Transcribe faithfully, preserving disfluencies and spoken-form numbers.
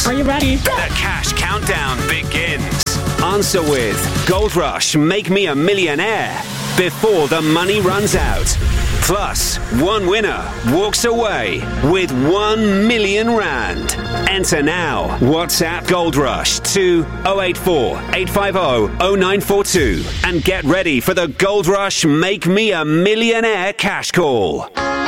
Are you ready? The cash countdown begins. Answer with Gold Rush, Make Me a Millionaire before the money runs out. Plus, one winner walks away with one million rand. Enter now. WhatsApp Gold Rush to oh eight four, eight five oh, oh nine four two and get ready for the Gold Rush Make Me a Millionaire cash call.